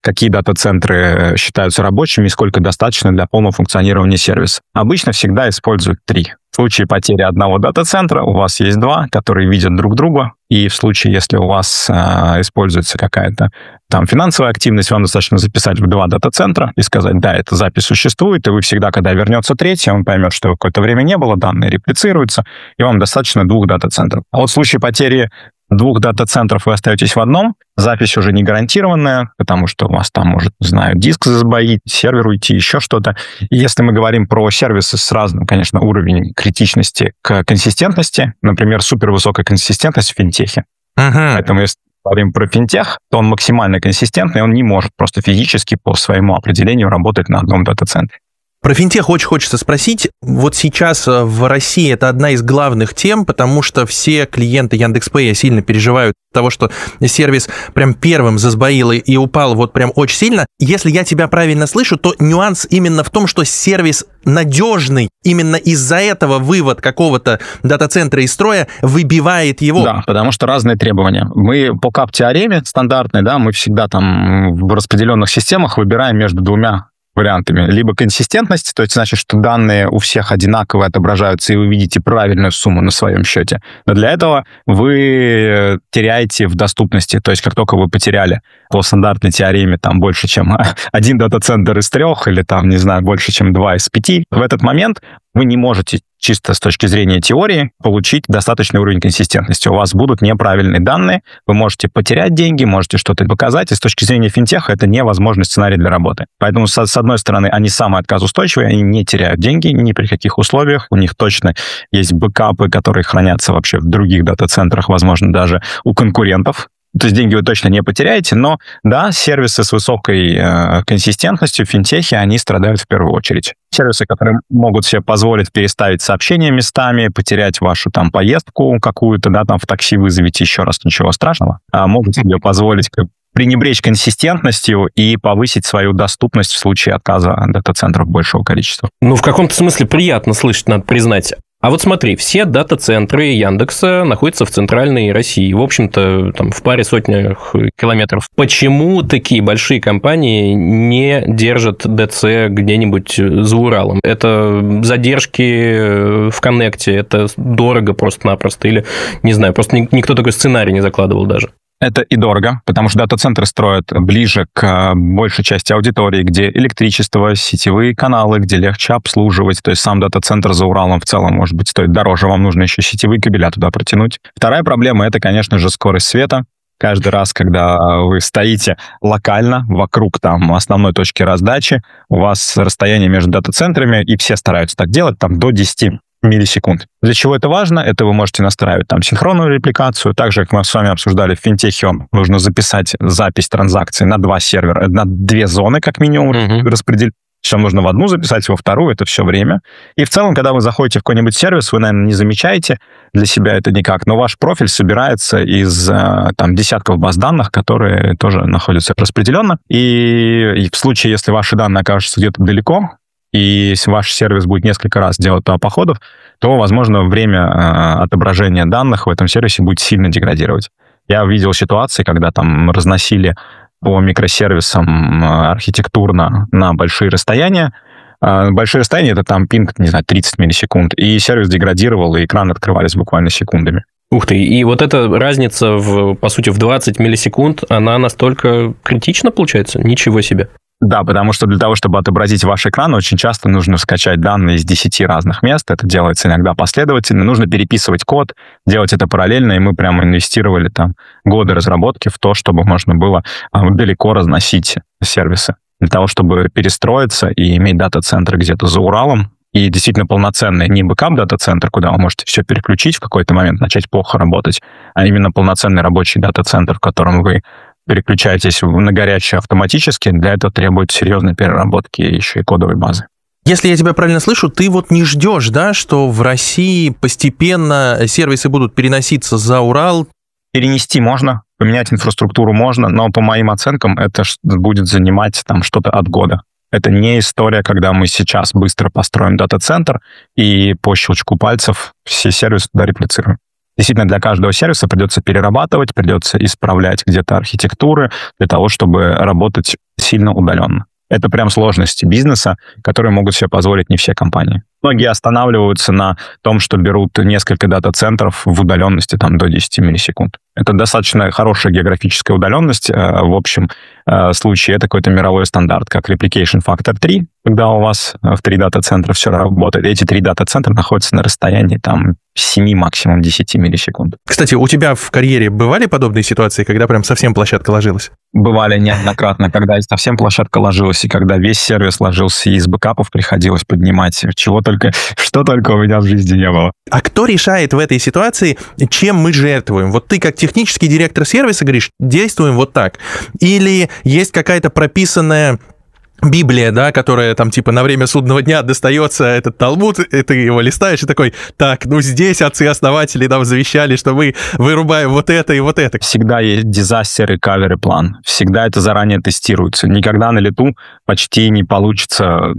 какие дата-центры считаются рабочими и сколько достаточно для полного функционирования сервиса. Обычно всегда используют 3. В случае потери одного дата-центра у вас есть 2, которые видят друг друга, и в случае, если у вас используется какая-то там финансовая активность, вам достаточно записать в 2 дата-центра и сказать, да, эта запись существует, и вы всегда, когда вернется 3, он поймет, что какое-то время не было, данные реплицируются, и вам достаточно 2 дата-центров. А вот в случае потери 2 дата-центров вы остаетесь в одном, запись уже не гарантированная, потому что у вас там может, не знаю, диск забоить, сервер уйти, еще что-то. И если мы говорим про сервисы с разным, конечно, уровнем критичности к консистентности, например, супервысокая консистентность в финтехе. Поэтому если говорим про финтех, то он максимально консистентный, он не может просто физически по своему определению работать на одном дата-центре. Про финтех очень хочется спросить. Вот сейчас в России это одна из главных тем, потому что все клиенты Яндекс.Пэя сильно переживают от того, что сервис прям первым засбоил и упал вот прям очень сильно. Если я тебя правильно слышу, то нюанс именно в том, что сервис надежный. Именно из-за этого вывод какого-то дата-центра из строя выбивает его. Да, потому что разные требования. Мы по КАП-теореме стандартной, да, мы всегда там в распределенных системах выбираем между 2 вариантами. Либо консистентность, то есть значит, что данные у всех одинаково отображаются, и вы видите правильную сумму на своем счете. Но для этого вы теряете в доступности. То есть как только вы потеряли по стандартной теореме там больше, чем 1 дата-центр из 3, или там, не знаю, больше, чем 2 из 5, в этот момент вы не можете чисто с точки зрения теории получить достаточный уровень консистентности. У вас будут неправильные данные, вы можете потерять деньги, можете что-то показать, и с точки зрения финтеха это невозможный сценарий для работы. Поэтому, с одной стороны, они самые отказоустойчивые, они не теряют деньги ни при каких условиях, у них точно есть бэкапы, которые хранятся вообще в других дата-центрах, возможно, даже у конкурентов. То есть деньги вы точно не потеряете, но да, сервисы с высокой консистентностью в финтехе, они страдают в первую очередь. Сервисы, которые могут себе позволить переставить сообщения местами, потерять вашу там поездку какую-то, да, там в такси вызовите еще раз, ничего страшного, а могут себе позволить пренебречь консистентностью и повысить свою доступность в случае отказа дата-центров большего количества. Ну, в каком-то смысле приятно слышать, надо признать. А вот смотри, все дата-центры Яндекса находятся в центральной России, в общем-то, там, в паре сотнях километров. Почему такие большие компании не держат ДЦ где-нибудь за Уралом? Это задержки в коннекте, это дорого просто-напросто, или, не знаю, просто никто такой сценарий не закладывал даже? Это и дорого, потому что дата-центры строят ближе к большей части аудитории, где электричество, сетевые каналы, где легче обслуживать. То есть сам дата-центр за Уралом в целом, может быть, стоит дороже, вам нужно еще сетевые кабеля туда протянуть. Вторая проблема — это, конечно же, скорость света. Каждый раз, когда вы стоите локально вокруг там основной точки раздачи, у вас расстояние между дата-центрами, и все стараются так делать, там до 10 миллисекунд. Для чего это важно? Это вы можете настраивать там синхронную репликацию. Также, как мы с вами обсуждали, в финтехе вам нужно записать запись транзакций на 2 сервера, на 2 зоны, как минимум, распределить. Все нужно в одну записать, во вторую, это все время. И в целом, когда вы заходите в какой-нибудь сервис, вы, наверное, не замечаете для себя это никак, но ваш профиль собирается из там десятков баз данных, которые тоже находятся распределенно. И в случае, если ваши данные окажутся где-то далеко, и если ваш сервис будет несколько раз делать походов, то, возможно, время отображения данных в этом сервисе будет сильно деградировать. Я видел ситуации, когда там разносили по микросервисам архитектурно на большие расстояния. Большие расстояния — это там пинг, не знаю, 30 миллисекунд, и сервис деградировал, и экраны открывались буквально секундами. Ух ты, и вот эта разница, по сути, в 20 миллисекунд, она настолько критична, получается? Ничего себе. Да, потому что для того, чтобы отобразить ваш экран, очень часто нужно скачать данные из 10 разных мест. Это делается иногда последовательно. Нужно переписывать код, делать это параллельно, и мы прямо инвестировали там годы разработки в то, чтобы можно было далеко разносить сервисы. Для того, чтобы перестроиться и иметь дата-центры где-то за Уралом, и действительно полноценный не бэкап дата-центр, куда вы можете все переключить в какой-то момент, начать плохо работать, а именно полноценный рабочий дата-центр, в котором вы переключаетесь на горячее автоматически, для этого требует серьезной переработки еще и кодовой базы. Если я тебя правильно слышу, ты вот не ждешь, да, что в России постепенно сервисы будут переноситься за Урал? Перенести можно, поменять инфраструктуру можно, но по моим оценкам это будет занимать там что-то от года. Это не история, когда мы сейчас быстро построим дата-центр и по щелчку пальцев все сервисы туда реплицируем. действительно для каждого сервиса придется перерабатывать, придется исправлять где-то архитектуры для того, чтобы работать сильно удаленно. Это прям сложности бизнеса, которые могут себе позволить не все компании. Многие останавливаются на том, что берут несколько дата-центров в удаленности там, до 10 миллисекунд. Это достаточно хорошая географическая удаленность. В общем случае это какой-то мировой стандарт, как Replication Factor 3, когда у вас в 3 дата-центра все работает. Эти 3 дата-центра находятся на расстоянии там 7, максимум 10 миллисекунд. Кстати, у тебя в карьере бывали подобные ситуации, когда прям совсем площадка ложилась? Бывали неоднократно, когда совсем площадка ложилась, и когда весь сервис ложился, и из бэкапов приходилось поднимать, что только у меня в жизни не было. А кто решает в этой ситуации, чем мы жертвуем? Вот ты как технический директор сервиса говоришь, действуем вот так. Или есть какая-то прописанная Библия, да, которая там типа на время судного дня достается этот Талмуд, и ты его листаешь и такой, так, ну здесь отцы-основатели нам завещали, что мы вырубаем вот это и вот это. Всегда есть disaster recovery план. Всегда это заранее тестируется. Никогда на лету почти не получится,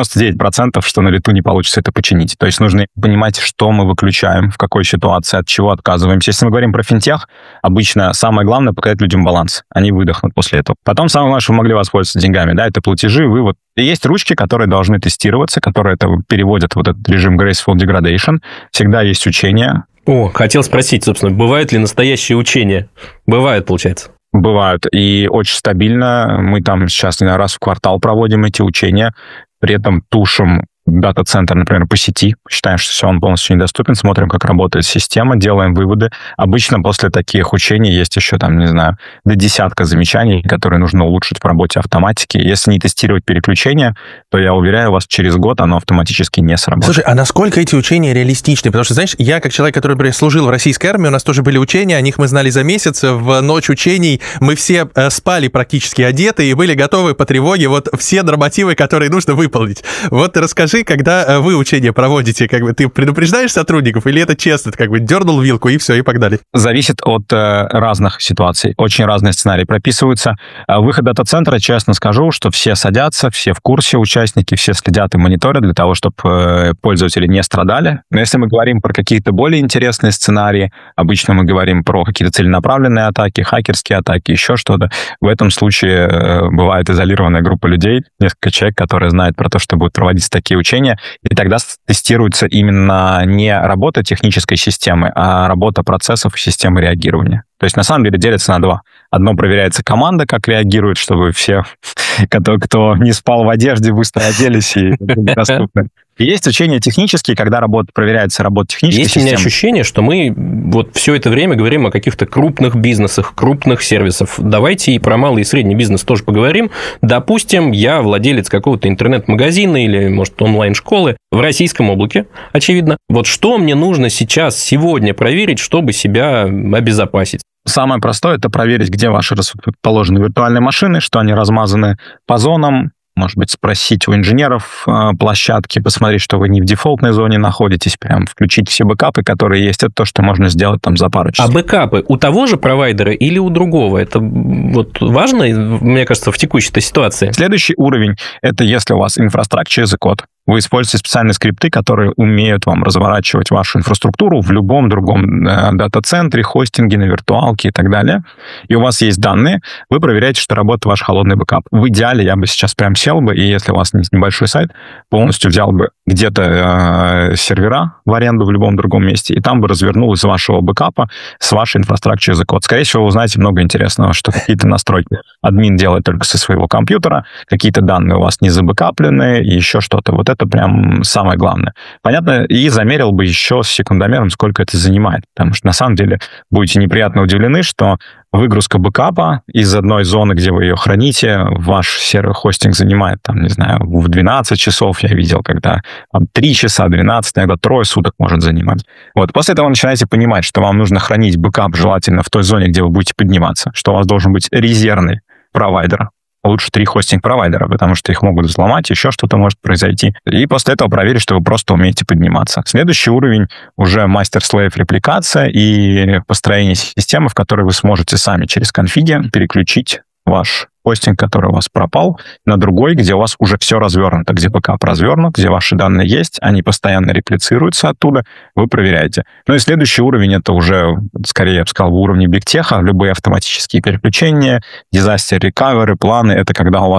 99%, что на лету не получится это починить. То есть нужно понимать, что мы выключаем, в какой ситуации, от чего отказываемся. Если мы говорим про финтех, обычно самое главное показать людям баланс. Они выдохнут после этого. Потом самое главное, что вы могли воспользоваться деньгами, да, это платежи, вывод. И есть ручки, которые должны тестироваться, которые это переводят в вот этот режим Graceful Degradation. Всегда есть учения. Хотел спросить, собственно, бывают ли настоящие учения? Бывают, получается. Бывают. И очень стабильно. Мы там сейчас раз в квартал проводим эти учения. При этом тушим дата-центр, например, по сети. Считаем, что все, он полностью недоступен. Смотрим, как работает система, делаем выводы. Обычно после таких учений есть еще, там, не знаю, до десятка замечаний, которые нужно улучшить в работе автоматики. Если не тестировать переключения, то, я уверяю вас, через год оно автоматически не сработает. Слушай, а насколько эти учения реалистичны? Потому что, знаешь, я, как человек, который, например, служил в российской армии, у нас тоже были учения, о них мы знали за месяц. В ночь учений мы все спали практически одеты и были готовы по тревоге вот все нормативы, которые нужно выполнить. Вот расскажи, когда вы учения проводите, как бы ты предупреждаешь сотрудников или это честно, как бы дернул вилку и все, и погнали? Зависит от разных ситуаций. Очень разные сценарии прописываются. Выход дата-центра, честно скажу, что все садятся, все в курсе, участники, все следят и мониторят для того, чтобы пользователи не страдали. Но если мы говорим про какие-то более интересные сценарии, обычно мы говорим про какие-то целенаправленные атаки, хакерские атаки, еще что-то. В этом случае бывает изолированная группа людей, несколько человек, которые знают про то, что будут проводиться такие учения, и тогда тестируется именно не работа технической системы, а работа процессов и системы реагирования. То есть, на самом деле, делится на два. Одно проверяется команда, как реагирует, чтобы все, кто не спал в одежде, быстро оделись и были доступны. И есть учения технические, когда проверяется работа технической системы. Есть у меня ощущение, что мы вот все это время говорим о каких-то крупных бизнесах, крупных сервисах. Давайте и про малый и средний бизнес тоже поговорим. Допустим, я владелец какого-то интернет-магазина или, может, онлайн-школы в российском облаке, очевидно. Вот что мне нужно сейчас, сегодня проверить, чтобы себя обезопасить? Самое простое – это проверить, где ваши расположены виртуальные машины, что они размазаны по зонам. Может быть, спросить у инженеров площадки, посмотреть, что вы не в дефолтной зоне находитесь, прям включить все бэкапы, которые есть. Это то, что можно сделать там за пару часов. А бэкапы у того же провайдера или у другого? Это вот важно, мне кажется, в текущей ситуации? Следующий уровень – это если у вас инфраструктура as a code. Вы используете специальные скрипты, которые умеют вам разворачивать вашу инфраструктуру в любом другом дата-центре, хостинге, на виртуалке и так далее. И у вас есть данные, вы проверяете, что работает ваш холодный бэкап. В идеале я бы сейчас прям сел бы, и если у вас небольшой сайт, полностью взял бы где-то сервера в аренду в любом другом месте, и там бы развернул из вашего бэкапа с вашей инфраструктурой as a code. Скорее всего, вы узнаете много интересного, что какие-то настройки админ делает только со своего компьютера, какие-то данные у вас не забэкаплены, и еще что-то. Вот это прям самое главное. Понятно, и замерил бы еще с секундомером, сколько это занимает. Потому что, на самом деле, будете неприятно удивлены, что выгрузка бэкапа из одной зоны, где вы ее храните, ваш сервер-хостинг занимает, там, не знаю, в 12 часов я видел, когда там, 3 часа, 12, иногда 3 суток может занимать. Вот. После этого вы начинаете понимать, что вам нужно хранить бэкап желательно в той зоне, где вы будете подниматься, что у вас должен быть резервный провайдер. Лучше 3 хостинг-провайдера, потому что их могут взломать, еще что-то может произойти. И после этого проверить, что вы просто умеете подниматься. Следующий уровень уже мастер-слейв репликация и построение системы, в которой вы сможете сами через конфиги переключить ваш хостинг, который у вас пропал, на другой, где у вас уже все развернуто, где бэкап развернут, где ваши данные есть, они постоянно реплицируются оттуда, вы проверяете. Ну и следующий уровень, это уже, скорее, я бы сказал, в уровне бигтеха, любые автоматические переключения, disaster recovery, планы, это когда у вас